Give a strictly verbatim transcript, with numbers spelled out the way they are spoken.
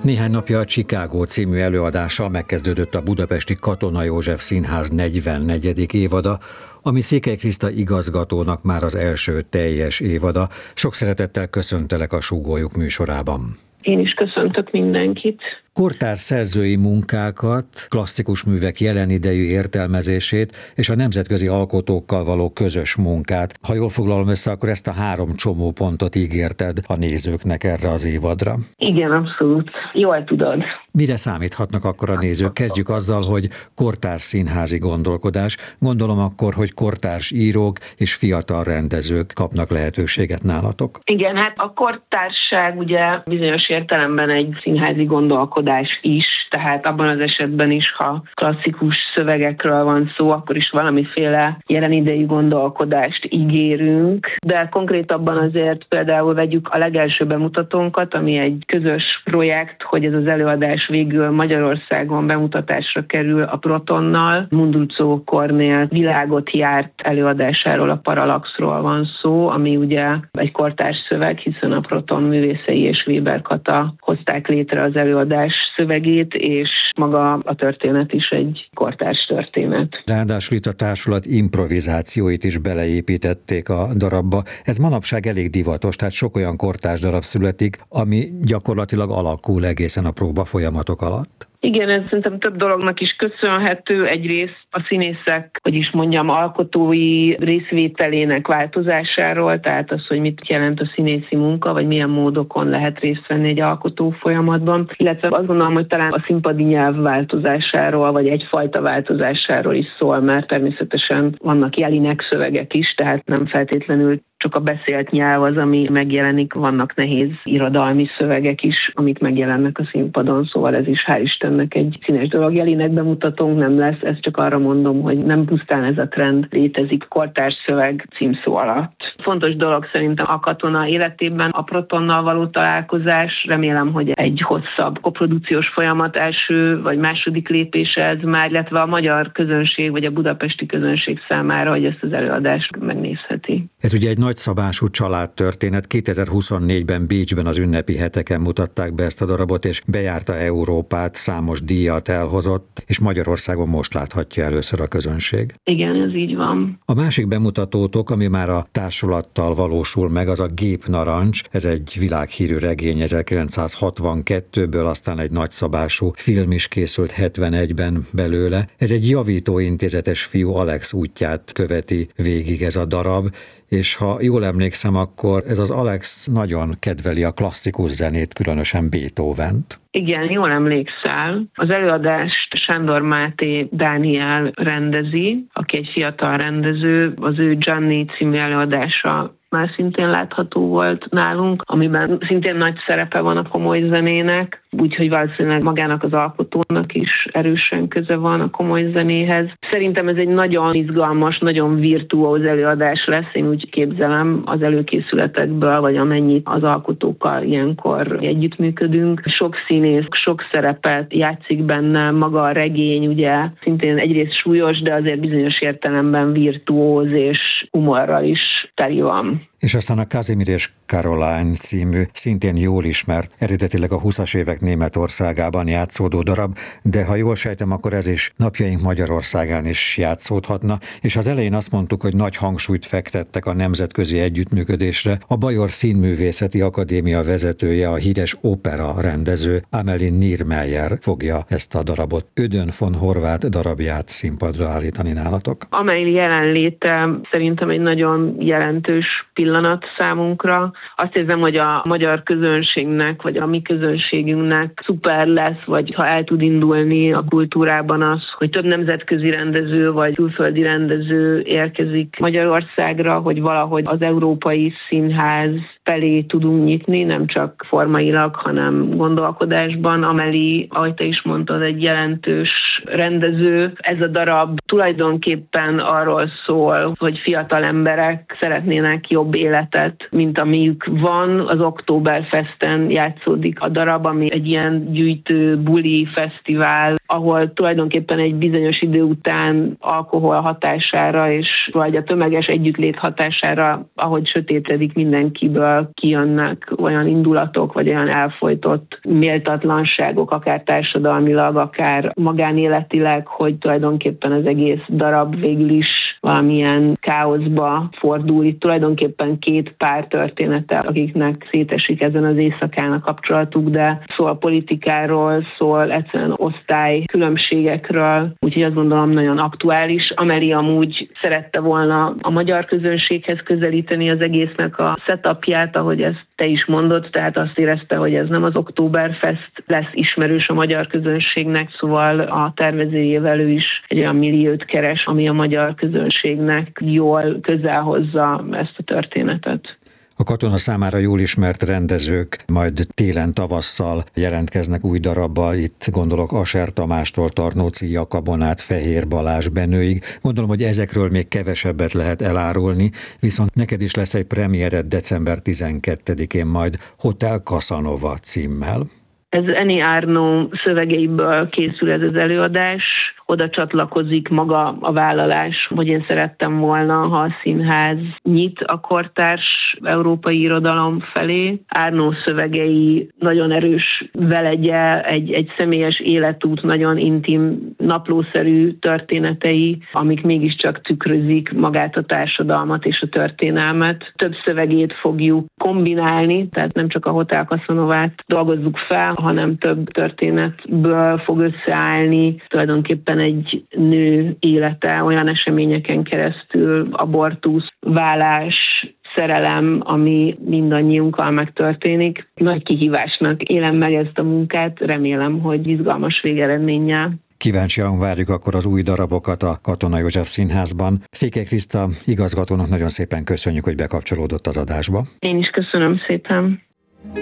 Néhány napja a Chicago című előadással megkezdődött a Budapesti Katona József Színház negyvennegyedik évada, ami Székely Kriszta igazgatónak már az első teljes évada. Sok szeretettel köszöntelek a Súgójuk műsorában. Én is köszöntök mindenkit. Kortárs szerzői munkákat, klasszikus művek jelen idejű értelmezését és a nemzetközi alkotókkal való közös munkát. Ha jól foglalom össze, akkor ezt a három csomópontot ígérted a nézőknek erre az évadra. Igen, abszolút. Jól tudod. Mire számíthatnak akkor a nézők? Kezdjük azzal, hogy kortárs színházi gondolkodás. Gondolom akkor, hogy kortárs írók és fiatal rendezők kapnak lehetőséget nálatok. Igen, hát a kortársság ugye bizonyos értelemben egy színházi gondolkodás is, tehát abban az esetben is, ha klasszikus szövegekről van szó, akkor is valamiféle jelen idejű gondolkodást ígérünk, de konkrétabban azért például vegyük a legelső bemutatónkat, ami egy közös projekt, hogy ez az előadás végül Magyarországon bemutatásra kerül a Protonnal. Mundruczó Kornél világot járt előadásáról, a Parallaxról van szó, ami ugye egy kortárs szöveg, hiszen a Proton művészei és Weber Kata hozták létre az előadás szövegét, és maga a történet is egy kortárs történet. Ráadásul itt a társulat improvizációit is beleépítették a darabba. Ez manapság elég divatos, tehát sok olyan kortárs darab születik, ami gyakorlatilag alakul egészen a próba folyamatok alatt. Igen, ez szerintem több dolognak is köszönhető. Egyrészt a színészek, hogy is mondjam, alkotói részvételének változásáról, tehát az, hogy mit jelent a színészi munka, vagy milyen módokon lehet részt venni egy alkotó folyamatban. Illetve azt gondolom, hogy talán a színpadi nyelv változásáról, vagy egyfajta változásáról is szól, mert természetesen vannak jelinek szövegek is, tehát nem feltétlenül csak a beszélt nyelv az, ami megjelenik, vannak nehéz irodalmi szövegek is, amik megjelennek a színpadon, szóval ez is hál' Istennek egy színes dolog. Jelinek bemutatónk nem lesz, ezt csak arra mondom, hogy nem pusztán ez a trend létezik kortárs szöveg címszó alatt. Fontos dolog szerintem a Katona életében a Protonnal való találkozás, remélem, hogy egy hosszabb koprodukciós folyamat első vagy második lépése ez már, illetve a magyar közönség vagy a budapesti közönség számára, hogy ezt az előadást megnézheti. Ez ugye egy nagyszabású családtörténet. kétezer-huszonnégyben Bécsben az ünnepi heteken mutatták be ezt a darabot, és bejárta Európát, számos díjat elhozott, és Magyarországon most láthatja először a közönség. Igen, ez így van. A másik bemutatótok, ami már a társulattal valósul meg, az a Gépnarancs. Ez egy világhírű regény ezerkilencszázhatvankettőből, aztán egy nagyszabású film is készült hetvenegyben belőle. Ez egy javítóintézetes fiú Alex útját követi végig ez a darab, és ha jól emlékszem, akkor ez az Alex nagyon kedveli a klasszikus zenét, különösen Beethovent. Igen, jól emlékszel. Az előadást Sándor Máté Dániel rendezi, aki egy fiatal rendező. Az ő Gianni című előadása már szintén látható volt nálunk, amiben szintén nagy szerepe van a komoly zenének, úgyhogy valószínűleg magának az alkotónak is erősen köze van a komoly zenéhez. Szerintem ez egy nagyon izgalmas, nagyon virtuóz előadás lesz, én úgy képzelem az előkészületekből, vagy amennyit az alkotókkal ilyenkor együttműködünk. Sok színész, sok szerepet játszik benne, maga a regény ugye szintén egyrészt súlyos, de azért bizonyos értelemben virtuóz és humorral is teli van. És aztán a Kazimir és Caroline című, szintén jól ismert, eredetileg a huszas évek Németországában játszódó darab, de ha jól sejtem, akkor ez is napjaink Magyarországán is játszódhatna, és az elején azt mondtuk, hogy nagy hangsúlyt fektettek a nemzetközi együttműködésre. A Bajor Színművészeti Akadémia vezetője, a híres opera rendező Amelin Niermeyer fogja ezt a darabot, Ödön von Horváth darabját színpadra állítani nálatok. Amelin jelenléte szerintem egy nagyon jelentős pillanat számunkra. Azt érzem, hogy a magyar közönségnek, vagy a mi közönségünknek szuper lesz, vagy ha el tud indulni a kultúrában az, hogy több nemzetközi rendező, vagy külföldi rendező érkezik Magyarországra, hogy valahogy az európai színház felé tudunk nyitni, nem csak formailag, hanem gondolkodásban. Ameli, ahogy te is mondtad, egy jelentős rendező. Ez a darab tulajdonképpen arról szól, hogy fiatal emberek szeretnének jobb életet, mint amiük van. Az Oktoberfesten játszódik a darab, ami egy ilyen gyűjtő buli fesztivál, ahol tulajdonképpen egy bizonyos idő után alkohol hatására és vagy a tömeges együttlét hatására, ahogy sötétedik mindenkiből, szívből kijönnek olyan indulatok, vagy olyan elfojtott méltatlanságok, akár társadalmilag, akár magánéletileg, hogy tulajdonképpen az egész darab végül is valamilyen káoszba fordul. Itt tulajdonképpen két pár története, akiknek szétesik ezen az éjszakán a kapcsolatuk, de szól a politikáról, szól egyszerűen osztály különbségekről, úgyhogy azt gondolom nagyon aktuális. Ameri amúgy szerette volna a magyar közönséghez közelíteni az egésznek a setupját, ahogy ezt te is mondod, tehát azt érezte, hogy ez nem az Oktoberfest lesz ismerős a magyar közönségnek, szóval a tervezőjével ő is egy olyan milliót keres, ami a magyar közönségnek jól közel hozza ezt a történetet. A Katona számára jól ismert rendezők majd télen-tavasszal jelentkeznek új darabbal, itt gondolok Aser Tamástól Tarnóci Jakabon át Fehér Balázs Benőig. Gondolom, hogy ezekről még kevesebbet lehet elárulni, viszont neked is lesz egy premiered december tizenkettedikén majd Hotel Casanova címmel. Ez Eni Árnó szövegeiből készül ez az előadás, oda csatlakozik maga a vállalás, hogy én szerettem volna, ha a színház nyit a kortárs európai irodalom felé. Árnó szövegei nagyon erős velegye, egy, egy személyes életút, nagyon intim, naplószerű történetei, amik mégiscsak tükrözik magát a társadalmat és a történelmet. Több szövegét fogjuk kombinálni, tehát nem csak a Hotel Casanovát dolgozzuk fel, hanem több történetből fog összeállni, tulajdonképpen egy nő élete olyan eseményeken keresztül, abortusz, vállás, szerelem, ami mindannyiunkkal megtörténik. Nagy kihívásnak élem meg ezt a munkát, remélem, hogy izgalmas végeredménnyel. Kíváncsian várjuk akkor az új darabokat a Katona József Színházban. Székely Kriszta igazgatónak nagyon szépen köszönjük, hogy bekapcsolódott az adásba. Én is köszönöm szépen.